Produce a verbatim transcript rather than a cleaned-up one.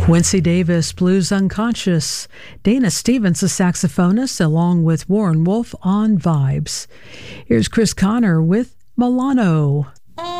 Quincy Davis, Blues Unconscious. Dana Stevens, the saxophonist, along with Warren Wolf on vibes. Here's Chris Connor with Milano.